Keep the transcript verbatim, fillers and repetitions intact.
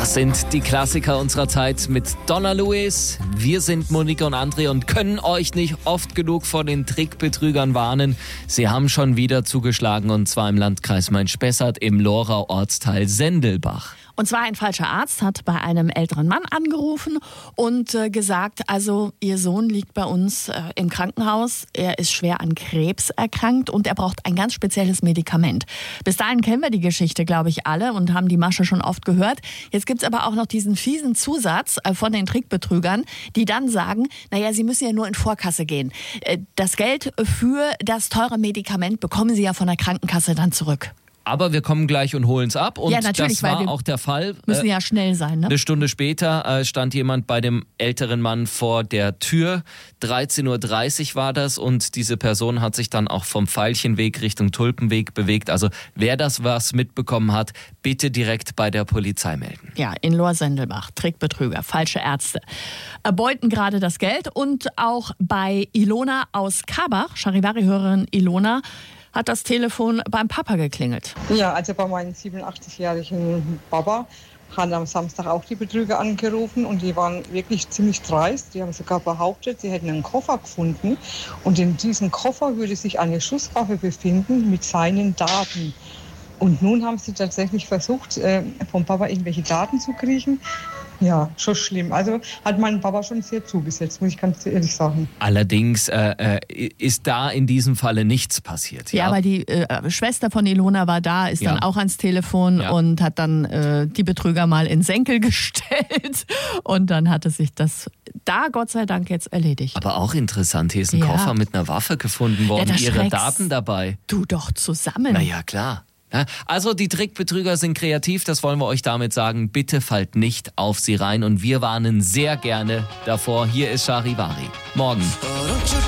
Das sind die Klassiker unserer Zeit mit Donna Lewis. Wir sind Monika und André und können euch nicht oft genug vor den Trickbetrügern warnen. Sie haben schon wieder zugeschlagen, und zwar im Landkreis Main-Spessart im Lorau Ortsteil Sendelbach. Und zwar ein falscher Arzt hat bei einem älteren Mann angerufen und äh, gesagt, also Ihr Sohn liegt bei uns äh, im Krankenhaus, er ist schwer an Krebs erkrankt und er braucht ein ganz spezielles Medikament. Bis dahin kennen wir die Geschichte, glaube ich, alle und haben die Masche schon oft gehört. Jetzt gibt's aber auch noch diesen fiesen Zusatz äh, von den Trickbetrügern, die dann sagen, naja, Sie müssen ja nur in Vorkasse gehen. Äh, das Geld für das teure Medikament bekommen Sie ja von der Krankenkasse dann zurück. Aber wir kommen gleich und holen es ab. Und ja, natürlich, das war weil wir auch der Fall. Müssen ja schnell sein, ne? Eine Stunde später äh, stand jemand bei dem älteren Mann vor der Tür. dreizehn Uhr dreißig war das und diese Person hat sich dann auch vom Veilchenweg Richtung Tulpenweg bewegt. Also wer das was mitbekommen hat, bitte direkt bei der Polizei melden. Ja, in Lohr-Sendelbach, Trickbetrüger, falsche Ärzte erbeuten gerade das Geld. Und auch bei Ilona aus Karbach, Charivari-Hörerin Ilona, hat das Telefon beim Papa geklingelt. Ja, also bei meinem siebenundachtzigjährigen Papa haben am Samstag auch die Betrüger angerufen und die waren wirklich ziemlich dreist. Die haben sogar behauptet, sie hätten einen Koffer gefunden und in diesem Koffer würde sich eine Schusswaffe befinden mit seinen Daten. Und nun haben sie tatsächlich versucht, vom Papa irgendwelche Daten zu kriegen. Ja, schon schlimm. Also hat mein Papa schon sehr zugesetzt, muss ich ganz ehrlich sagen. Allerdings äh, ist da in diesem Falle nichts passiert. Ja, ja, aber die äh, Schwester von Ilona war da, ist ja. dann auch ans Telefon ja. und hat dann äh, die Betrüger mal in Senkel gestellt. Und dann hatte sich das da Gott sei Dank jetzt erledigt. Aber auch interessant, hier ist ein ja. Koffer mit einer Waffe gefunden worden, ja, ihre Daten dabei. Du doch zusammen. Na ja, klar. Also die Trickbetrüger sind kreativ, das wollen wir euch damit sagen. Bitte fallt nicht auf sie rein und wir warnen sehr gerne davor. Hier ist Charivari. Morgen.